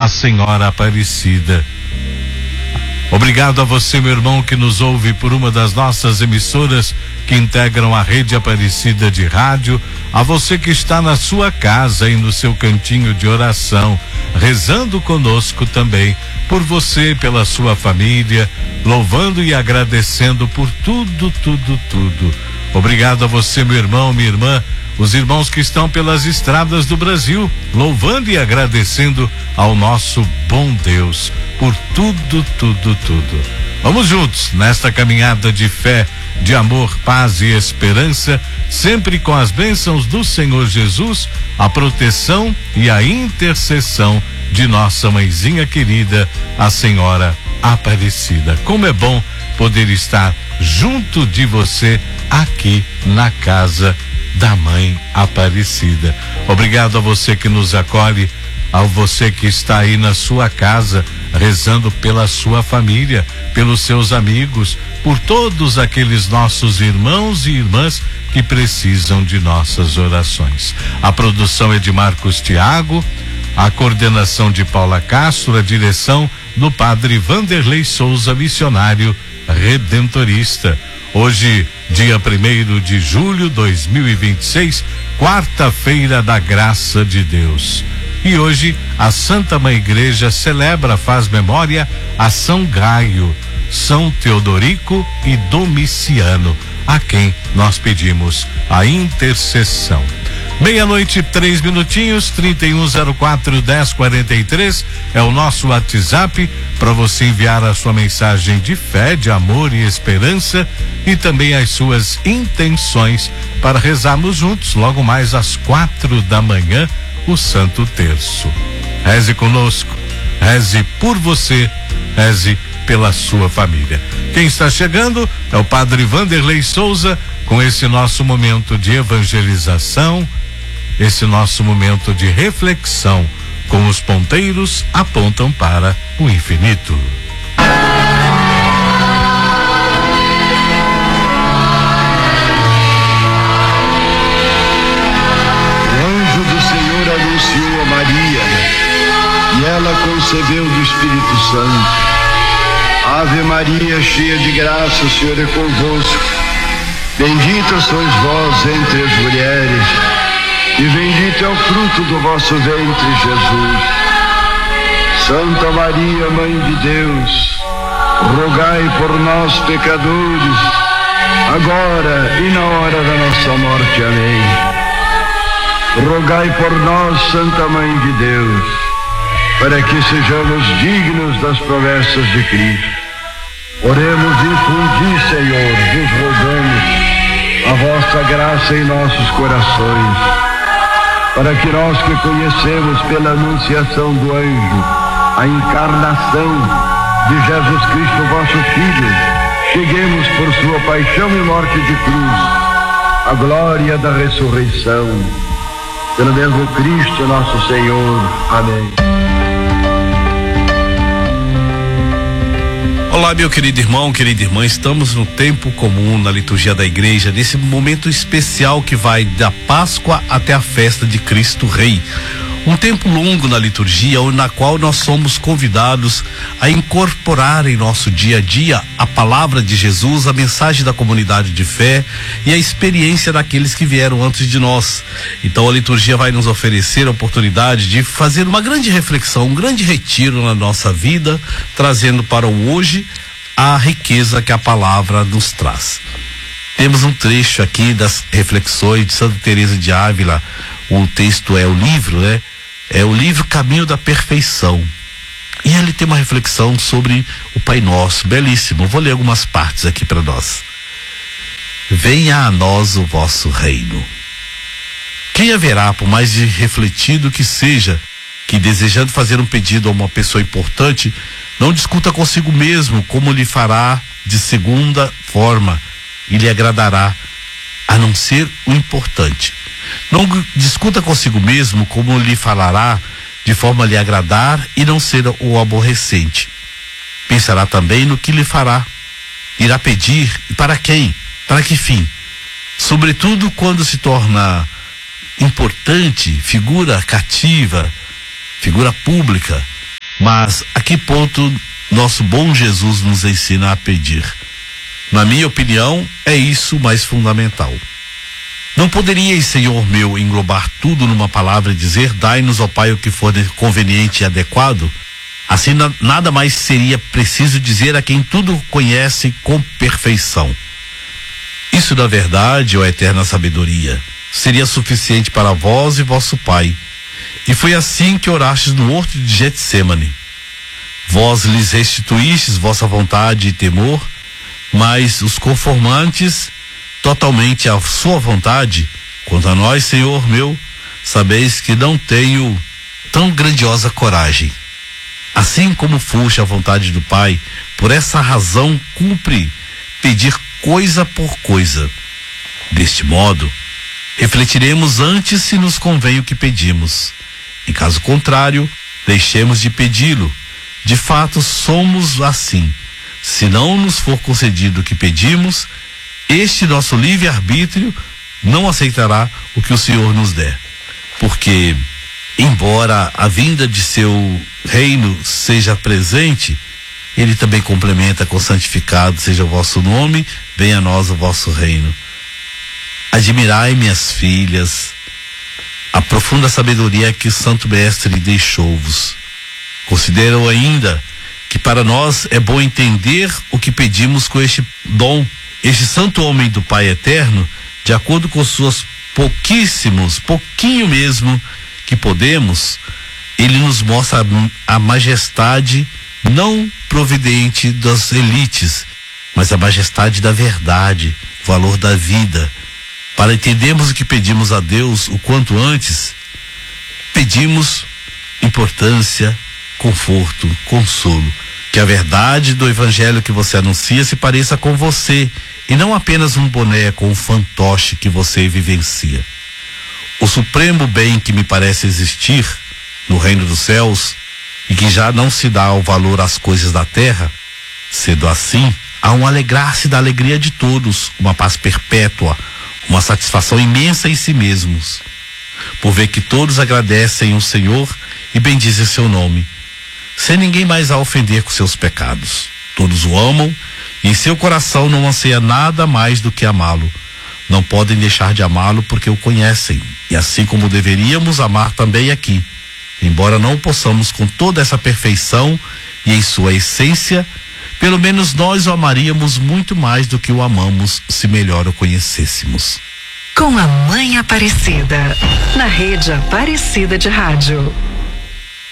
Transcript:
Senhora Aparecida. Obrigado a você, meu irmão, que nos ouve por uma das nossas emissoras que integram a Rede Aparecida de Rádio, a você que está na sua casa e no seu cantinho de oração, rezando conosco também, por você, pela sua família, louvando e agradecendo por tudo. Obrigado a você, meu irmão, minha irmã, os irmãos que estão pelas estradas do Brasil, louvando e agradecendo ao nosso bom Deus por tudo. Vamos juntos nesta caminhada de fé, de amor, paz e esperança, sempre com as bênçãos do Senhor Jesus, a proteção e a intercessão de nossa mãezinha querida, a Senhora Aparecida. Como é bom poder estar junto de você aqui na casa da Mãe Aparecida. Obrigado a você que nos acolhe, a você que está aí na sua casa, rezando pela sua família, pelos seus amigos, por todos aqueles nossos irmãos e irmãs que precisam de nossas orações. A produção é de Marcos Thiago, a coordenação de Paula Castro, a direção do Padre Vanderlei Souza, missionário redentorista. Hoje, dia 1º de julho de 2026, quarta-feira da graça de Deus. E hoje a Santa Mãe Igreja faz memória a São Gaio, São Teodorico e Domiciano, a quem nós pedimos a intercessão. 00:03, 3104-1043 é o nosso WhatsApp para você enviar a sua mensagem de fé, de amor e esperança e também as suas intenções para rezarmos juntos logo mais às 4 da manhã o Santo Terço. Reze conosco, reze por você, reze pela sua família. Quem está chegando é o Padre Vanderlei Souza com esse nosso momento de evangelização, esse nosso momento de reflexão, com os ponteiros apontam para o infinito. O anjo do Senhor anunciou a Maria e ela concebeu do Espírito Santo. Ave Maria, cheia de graça, o Senhor é convosco. Bendita sois vós entre as mulheres, e bendito é o fruto do vosso ventre, Jesus. Santa Maria, Mãe de Deus, rogai por nós, pecadores, agora e na hora da nossa morte. Amém. Rogai por nós, Santa Mãe de Deus, para que sejamos dignos das promessas de Cristo. Oremos, infundi, Senhor, vos rogamos a vossa graça em nossos corações, para que nós que conhecemos pela anunciação do anjo a encarnação de Jesus Cristo, vosso Filho, cheguemos por sua paixão e morte de cruz à glória da ressurreição. Pelo mesmo Cristo nosso Senhor. Amém. Olá, meu querido irmão, querida irmã, estamos no tempo comum na liturgia da igreja, nesse momento especial que vai da Páscoa até a festa de Cristo Rei. Um tempo longo na liturgia, na qual nós somos convidados a incorporar em nosso dia a dia a palavra de Jesus, a mensagem da comunidade de fé e a experiência daqueles que vieram antes de nós. Então a liturgia vai nos oferecer a oportunidade de fazer uma grande reflexão, um grande retiro na nossa vida, trazendo para o hoje a riqueza que a palavra nos traz. Temos um trecho aqui das reflexões de Santa Teresa de Ávila. O texto é o livro, né? É o livro Caminho da Perfeição. E ele tem uma reflexão sobre o Pai Nosso, belíssimo. Vou ler algumas partes aqui para nós. Venha a nós o vosso reino. Quem haverá, por mais de refletido que seja, que desejando fazer um pedido a uma pessoa importante, não discuta consigo mesmo como lhe fará de segunda forma e lhe agradará, a não ser o importante. Não discuta consigo mesmo como lhe falará de forma a lhe agradar e não ser o aborrecente. Pensará também no que lhe fará. Irá pedir e para quem? Para que fim? Sobretudo quando se torna importante, figura cativa, figura pública, Mas a que ponto nosso bom Jesus nos ensina a pedir? Na minha opinião, é isso o mais fundamental. Não poderias, Senhor meu, englobar tudo numa palavra e dizer: dai-nos, ó Pai, o que for conveniente e adequado? Assim, nada mais seria preciso dizer a quem tudo conhece com perfeição. Isso, na verdade, ó eterna sabedoria, seria suficiente para vós e vosso Pai. E foi assim que orastes no horto de Getsêmani. Vós lhes restituístes vossa vontade e temor, mas os conformantes totalmente à sua vontade. Quanto a nós, Senhor meu, sabeis que não tenho tão grandiosa coragem. Assim como foste a vontade do Pai, por essa razão cumpre pedir coisa por coisa. Deste modo, refletiremos antes se nos convém o que pedimos. Em caso contrário, deixemos de pedi-lo. De fato, somos assim. Se não nos for concedido o que pedimos, este nosso livre-arbítrio não aceitará o que o Senhor nos der. Porque, embora a vinda de seu reino seja presente, ele também complementa com: santificado seja o vosso nome, venha a nós o vosso reino. Admirai, minhas filhas, a profunda sabedoria que o Santo Mestre deixou-vos. Considero ainda que para nós é bom entender o que pedimos com este dom. Este santo homem do Pai Eterno, de acordo com suas pouquinho mesmo que podemos, ele nos mostra a majestade não providente das elites, mas a majestade da verdade, o valor da vida. Para entendermos o que pedimos a Deus o quanto antes, pedimos importância, conforto, consolo. Que a verdade do evangelho que você anuncia se pareça com você, e não apenas um boné com um fantoche que você vivencia. O supremo bem que me parece existir no reino dos céus, e que já não se dá o valor às coisas da terra, sendo assim, há um alegrar-se da alegria de todos, uma paz perpétua, uma satisfação imensa em si mesmos, por ver que todos agradecem o Senhor e bendizem seu nome, sem ninguém mais a ofender com seus pecados. Todos o amam e em seu coração não anseia nada mais do que amá-lo. Não podem deixar de amá-lo porque o conhecem, e assim como deveríamos amar também aqui, embora não o possamos com toda essa perfeição e em sua essência, pelo menos nós o amaríamos muito mais do que o amamos se melhor o conhecêssemos. Com a Mãe Aparecida, na Rede Aparecida de Rádio.